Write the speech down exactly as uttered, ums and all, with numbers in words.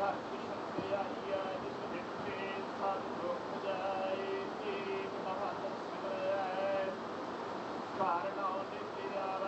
ਹਰਿ ਕ੍ਰਿਸ਼ਨ ਧਿਆਈਐ ਜਿਸ ਦਿੱਤੇ ਸਤ ਦੁਖ ਜਾਏ ਏਕ ਮਹਤ ਸਿਮਰੈ ਘਰ ਨੌ ਨਿਤਿਆ